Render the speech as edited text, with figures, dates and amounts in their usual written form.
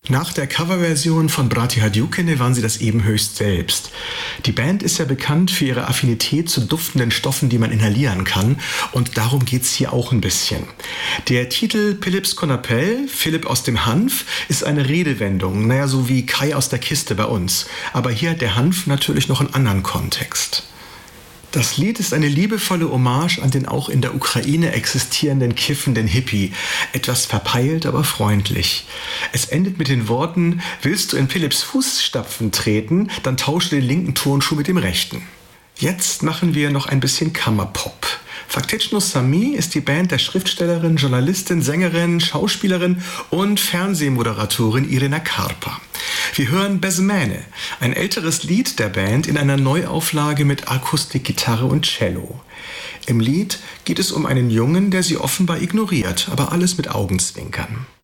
Nach der Coverversion von Brati Hadjukine waren sie das eben höchst selbst. Die Band ist ja bekannt für ihre Affinität zu duftenden Stoffen, die man inhalieren kann. Und darum geht's hier auch ein bisschen. Der Titel Philips Konapel, Philipp aus dem Hanf, ist eine Redewendung. Naja, so wie Kai aus der Kiste bei uns. Aber hier hat der Hanf natürlich noch einen anderen Kontext. Das Lied ist eine liebevolle Hommage an den auch in der Ukraine existierenden kiffenden Hippie. Etwas verpeilt, aber freundlich. Es endet mit den Worten: Willst du in Philipps Fußstapfen treten, dann tausche den linken Turnschuh mit dem rechten. Jetzt machen wir noch ein bisschen Kammerpop. Faktično Sami ist die Band der Schriftstellerin, Journalistin, Sängerin, Schauspielerin und Fernsehmoderatorin Irina Karpa. Wir hören Bez mene, ein älteres Lied der Band in einer Neuauflage mit Akustikgitarre und Cello. Im Lied geht es um einen Jungen, der sie offenbar ignoriert, aber alles mit Augenzwinkern.